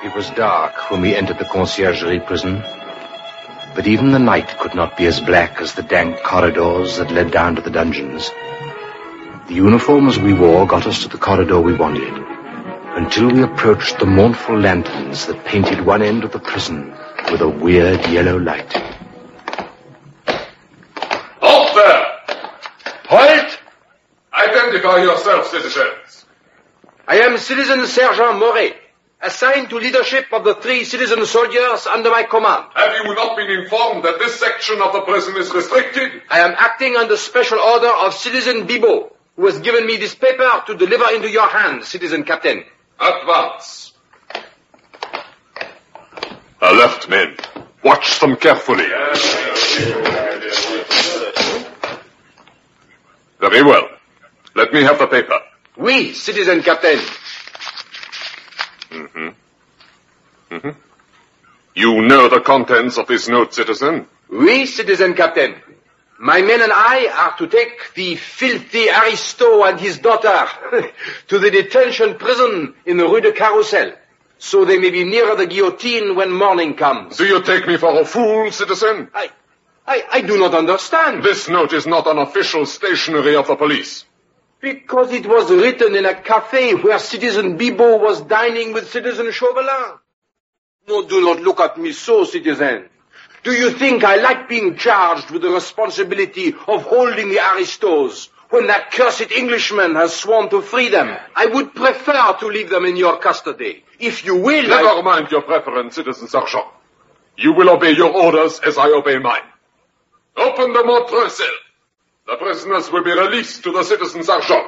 It was dark when we entered the Conciergerie prison, but even the night could not be as black as the dank corridors that led down to the dungeons. The uniforms we wore got us to the corridor we wanted, until we approached the mournful lanterns that painted one end of the prison with a weird yellow light. Halt there! Halt! Identify yourself, citizens. I am Citizen Sergeant Moret, assigned to leadership of the 3 citizen soldiers under my command. Have you not been informed that this section of the prison is restricted? I am acting under special order of Citizen Bibot, who has given me this paper to deliver into your hands, Citizen Captain. Advance. Alert, men. Watch them carefully. Very well. Let me have the paper. Oui, Citizen Captain. You know the contents of this note, citizen? Oui, Citizen Captain. My men and I are to take the filthy aristo and his daughter to the detention prison in the Rue de Carrousel, so they may be nearer the guillotine when morning comes. Do you take me for a fool, citizen? I do not understand. This note is not an official stationery of the police. Because it was written in a cafe where Citizen Bibot was dining with Citizen Chauvelin. No, do not look at me so, citizen. Do you think I like being charged with the responsibility of holding the aristos when that cursed Englishman has sworn to free them? I would prefer to leave them in your custody. If you will, Never mind your preference, Citizen Sergeant. You will obey your orders as I obey mine. Open the Montreux cell. The prisoners will be released to the Citizen Sergeant.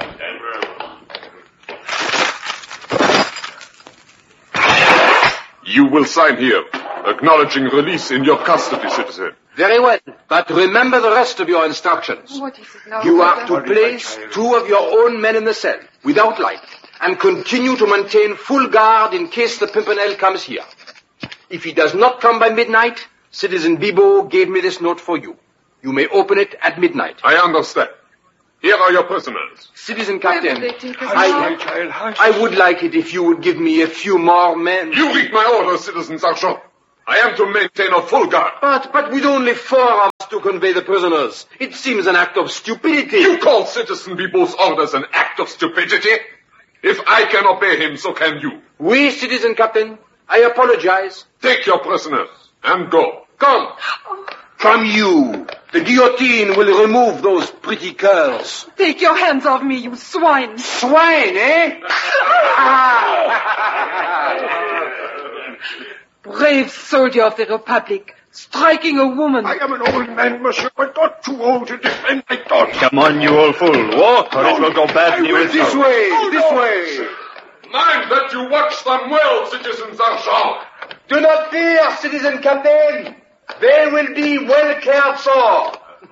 You will sign here, acknowledging release in your custody, citizen. Very well, but remember the rest of your instructions. What is it now? You are to place 2 of your own men in the cell, without light, and continue to maintain full guard in case the Pimpernel comes here. If he does not come by midnight, Citizen Bibot gave me this note for you. You may open it at midnight. I understand. Here are your prisoners. Citizen Captain, I would like it if you would give me a few more men. You read my orders, Citizen Sergeant. I am to maintain a full guard. But with only 4 of us to convey the prisoners, it seems an act of stupidity. You call Citizen Bibot's orders an act of stupidity? If I can obey him, so can you. Oui, Citizen Captain. I apologize. Take your prisoners and go. Come. Come you. The guillotine will remove those pretty curls. Take your hands off me, you swine. Swine, eh? Brave soldier of the Republic, striking a woman. I am an old man, monsieur, but not too old to defend my daughter. Come on, you old fool. Walk, or it will go badly with you. This way. Mind that you watch them well, Citizen Sergeant. Do not fear, Citizen Captain. They will be well cared for.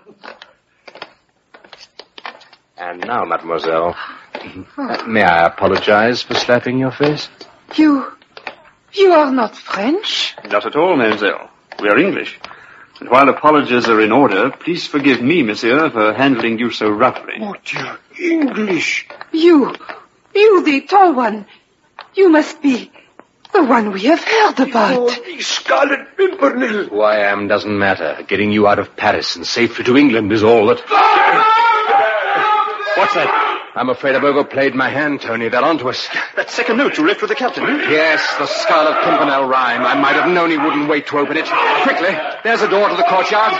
And now, mademoiselle, may I apologize for slapping your face? You are not French? Not at all, mademoiselle. We are English. And while apologies are in order, please forgive me, monsieur, for handling you so roughly. Oh, dear, English. You, the tall one. You must be the one we have heard about. Oh, the Scarlet Pimpernel. Who I am doesn't matter. Getting you out of Paris and safely to England is all that... What's that? I'm afraid I've overplayed my hand, Tony. They're onto us. That second note you left with the captain, eh? Yes, the Scarlet Pimpernel rhyme. I might have known he wouldn't wait to open it. Quickly, there's the door to the courtyard.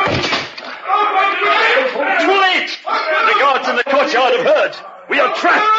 Too late! The guards in the courtyard have heard. We are trapped.